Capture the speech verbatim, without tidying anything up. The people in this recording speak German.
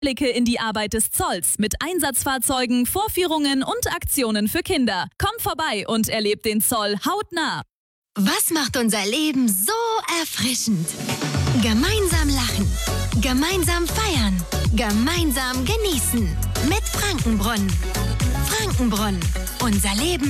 Blicke in die Arbeit des Zolls mit Einsatzfahrzeugen, Vorführungen und Aktionen für Kinder. Komm vorbei und erleb den Zoll hautnah. Was macht unser Leben so erfrischend? Gemeinsam lachen, gemeinsam feiern, gemeinsam genießen. Mit Frankenbrunn. Frankenbrunn. Unser Leben